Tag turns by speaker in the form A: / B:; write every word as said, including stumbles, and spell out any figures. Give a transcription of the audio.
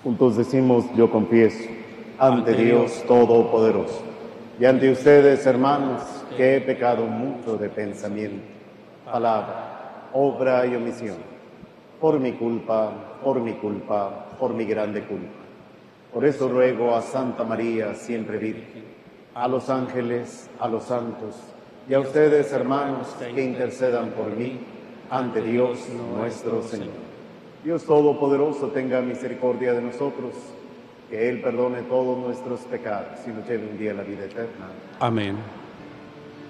A: Juntos decimos, yo confieso, ante Dios Todopoderoso, y ante ustedes, hermanos, que he pecado mucho de pensamiento, palabra, obra y omisión, por mi culpa, por mi culpa, por mi grande culpa. Por eso ruego a Santa María, siempre Virgen, a los ángeles, a los santos, y a ustedes, hermanos, que intercedan por mí ante Dios nuestro Señor. Dios Todopoderoso tenga misericordia de nosotros, que Él perdone todos nuestros pecados y nos lleve un día a la vida eterna.
B: Amén.